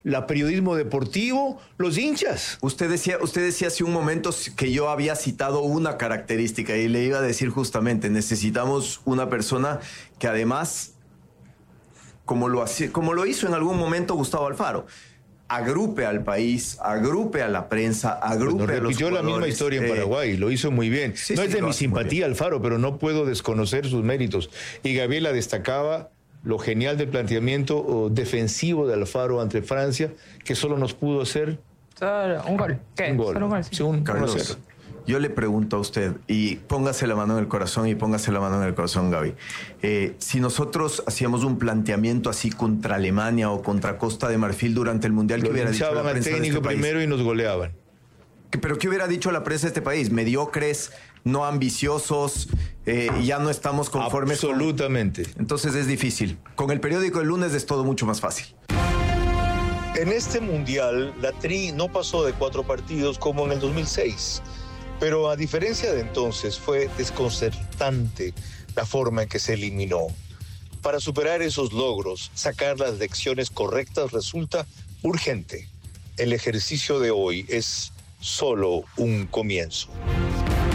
la periodismo deportivo, los hinchas. Usted decía hace un momento que yo había citado una característica y le iba a decir justamente, necesitamos una persona que además, como lo hizo en algún momento Gustavo Alfaro, agrupe al país, agrupe a la prensa, agrupe a los jugadores. Repitió la misma historia en Paraguay, lo hizo muy bien. Sí, no sí, es de mi simpatía Alfaro, pero no puedo desconocer sus méritos. Y Gabriela destacaba lo genial del planteamiento defensivo de Alfaro ante Francia, que solo nos pudo hacer un gol. ¿Qué? Un gol. Solo un gol, sí. Carlos, yo le pregunto a usted, y póngase la mano en el corazón Gaby, si nosotros hacíamos un planteamiento así contra Alemania o contra Costa de Marfil durante el Mundial, ¿qué hubiera dicho la prensa al técnico de este primero país? Y nos goleaban. ¿Pero qué hubiera dicho la prensa de este país? Mediocres, no ambiciosos, ya no estamos conformes. Absolutamente. Entonces es difícil. Con el periódico del lunes es todo mucho más fácil. En este Mundial, la Tri no pasó de 4 partidos como en el 2006. Pero a diferencia de entonces, fue desconcertante la forma en que se eliminó. Para superar esos logros, sacar las lecciones correctas resulta urgente. El ejercicio de hoy es solo un comienzo.